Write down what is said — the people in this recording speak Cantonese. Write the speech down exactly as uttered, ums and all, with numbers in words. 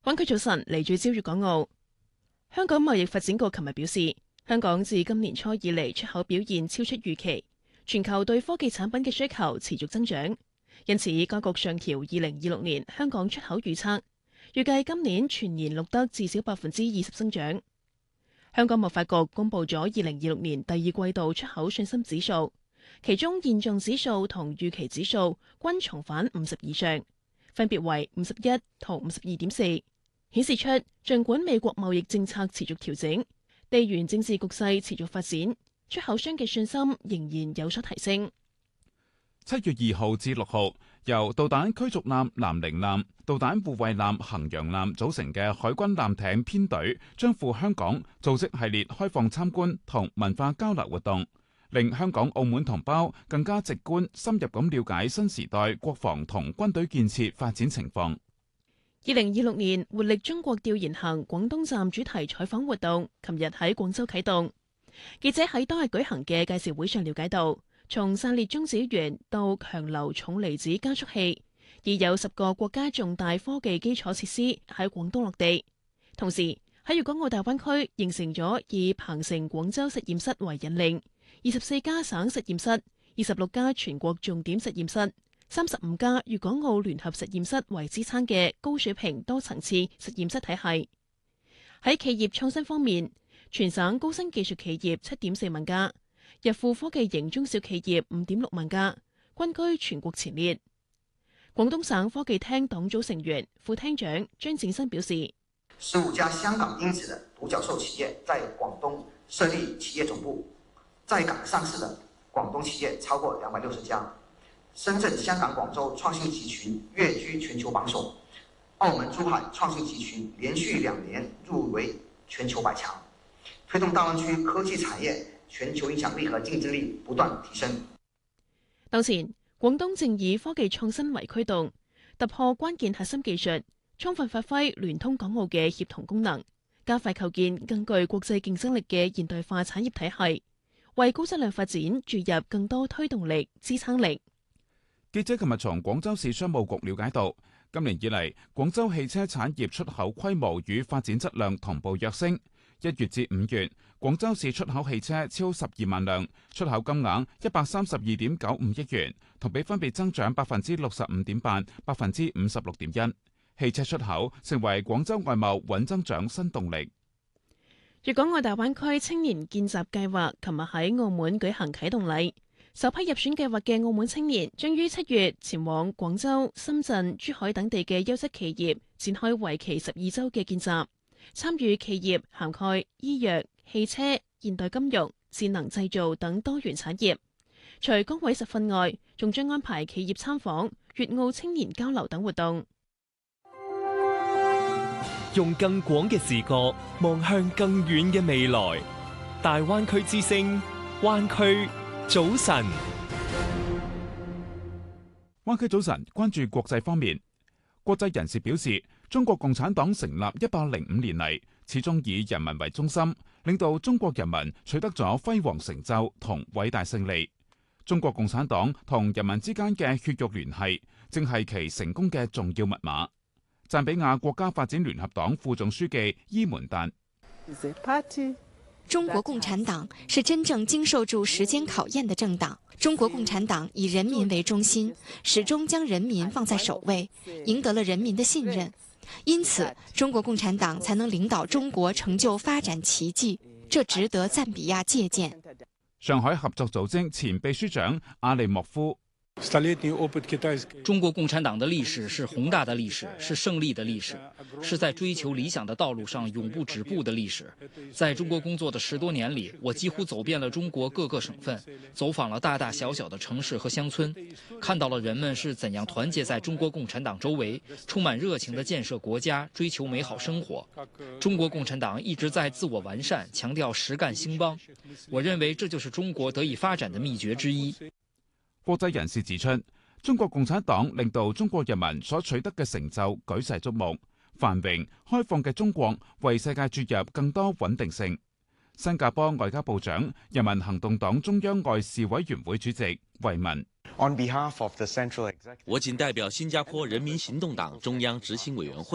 灣區早晨，嚟住朝粵港澳。香港貿易發展局琴日表示，香港自今年初以嚟出口表現超出預期，全球對科技產品嘅需求持續增長，因此該局上調二零二六年香港出口預測，預計今年全年錄得至少百分之二十增長。香港貿發局公布咗二零二六年第二季度出口信心指數，其中現狀指數同預期指數均重返五十以上，分別為五十一同五十二點四。顯示出，儘管美國貿易政策持續調整，地緣政治局勢持續發展，出口商嘅信心仍然有所提升。 七月二號至六號，由導彈驅逐艦南寧艦、導彈護衛艦衡陽艦組成嘅海軍艦艇編隊將赴香港組織系列開放參觀同文化交流活動，令香港、澳門同胞更加直觀、深入咁了解新時代國防同軍隊建設發展情況。 二零二六年活力中國調研行廣東站主題採訪活動，琴日喺廣州啟動。記者喺當日舉行嘅介紹會上了解到，從散裂中子源到強流重離子加速器，已有十個國家重大科技基礎設施喺廣東落地。同時喺粵港澳大灣區形成咗以鵬城廣州實驗室為引領，二十四家省實驗室、二十六家全國重點實驗室、三十五家粵港澳聯合實驗室為支撐嘅高水平多層次實驗室體系。喺企業創新方面，全省高新技術企業七點四萬家，日富科技型中小企業五點六萬家，均居全國前列。廣東省科技廳黨組成員、副廳長張展新表示， 十五家香港因子的獨角獸企業在廣東設立企業總部，在港上市的廣東企業超過兩百六十家。深圳、香港、廣州創新集群躍居全球榜首，澳門、珠海創新集群連續兩年入圍全球百強，推動大灣區科技產業全球影響力和競爭力不斷提升。 當前，廣東正以科技創新為驅動，突破關鍵核心技術，充分發揮聯通港澳嘅協同功能，加快構建更具國際競爭力嘅現代化產業體系，為高質量發展注入更多推動力、支撐力。 記者琴日從廣州市商務局了解到，今年以嚟，廣州汽車產業出口規模與發展質量同步躍升。一月至五月，廣州市出口汽車超十二萬輛，出口金額一百三十二點九五億元，同比分別增長百分之六十五點八、百分之五十六點一。汽車出口成為廣州外貿穩增長新動力。 粵港澳大灣區青年見習計劃琴日喺澳門舉行啟動禮。首批入選計劃嘅澳門青年將於七月前往廣州、深圳、珠海等地嘅優質企業展開為期十二周嘅見習，參與企業涵蓋醫藥、汽車、現代金融、智能製造等多元產業。除崗位實訓外，仲將安排企業參訪、粵澳青年交流等活動。 用更廣嘅視角望向更遠嘅未來，大灣區之聲，灣區早晨， 灣區早晨，關注國際方面。國際人士表示，中國共產黨成立一百零五年嚟，始終以人民為中心，領導中國人民取得咗輝煌成就同偉大勝利。中國共產黨同人民之間嘅血肉聯繫，正係其成功嘅重要密碼。贊比亞國家發展聯合黨副總書記伊門旦。 中國共產黨是真正經受住時間考驗的政黨。中國共產黨以人民為中心，始終將人民放在首位，贏得了人民的信任。因此，中國共產黨才能領導中國成就發展奇蹟，這值得贊比亞借鑑。 上海合作組織前秘書長阿利莫夫。 中國共產黨的歷史是宏大的歷史，是勝利的歷史，是在追求理想的道路上永不止步的歷史。在中國工作的十多年裡，我幾乎走遍了中國各個省份，走訪了大大小小的城市和鄉村，看到了人們是怎樣團結在中國共產黨周圍，充滿熱情地建設國家，追求美好生活。中國共產黨一直在自我完善，強調實幹興邦。我認為這就是中國得以發展的秘訣之一。 國際人士指出，中國共產黨領導中國人民所取得嘅成就舉世矚目，繁榮開放嘅中國為世界注入更多穩定性。新加坡外交部長、人民行動黨中央外事委員會主席維文。 我謹代表新加坡人民行動黨中央執行委員會